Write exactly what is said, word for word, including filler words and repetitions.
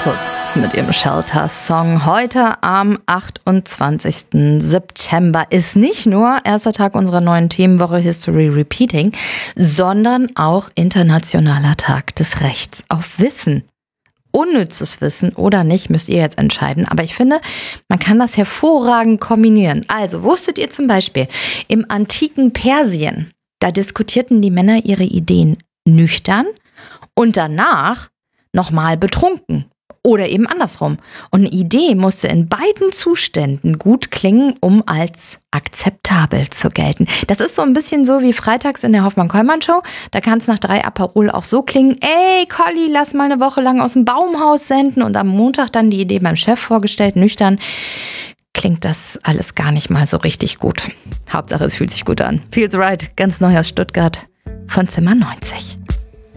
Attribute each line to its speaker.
Speaker 1: Puts mit ihrem Shelter-Song heute am achtundzwanzigsten September ist nicht nur erster Tag unserer neuen Themenwoche History Repeating, sondern auch Internationaler Tag des Rechts auf Wissen. Unnützes Wissen oder nicht, müsst ihr jetzt entscheiden. Aber ich finde, man kann das hervorragend kombinieren. Also, wusstet ihr zum Beispiel, im antiken Persien, da diskutierten die Männer ihre Ideen nüchtern und danach nochmal betrunken. Oder eben andersrum. Und eine Idee musste in beiden Zuständen gut klingen, um als akzeptabel zu gelten. Das ist so ein bisschen so wie freitags in der Hoffmann-Kollmann-Show. Da kann es nach drei Aperol auch so klingen, ey Colli, lass mal eine Woche lang aus dem Baumhaus senden. Und am Montag dann die Idee beim Chef vorgestellt, nüchtern. Klingt das alles gar nicht mal so richtig gut. Hauptsache, es fühlt sich gut an. Feels Right, ganz neu aus Stuttgart von Zimmer neunzig.